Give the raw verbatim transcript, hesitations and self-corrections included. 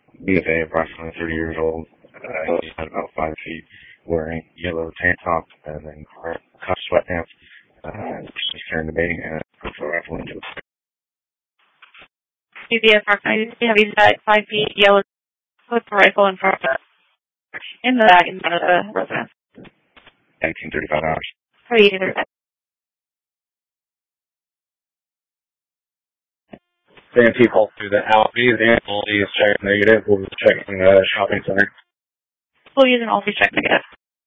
B F A, approximately thirty years old. Uh, he's had about five feet, wearing yellow tank top and then cuff sweatpants. Uh, he's carrying the bay and puts the rifle into it. B B approximately heavy set, five feet, yellow, puts the rifle in front of the, in the back in front of the residence. eighteen thirty-five hours. eighteen thirty-five. Same people through the Albies and Aldi is checking negative. We'll be checking the shopping center. We'll use an Aldi check negative.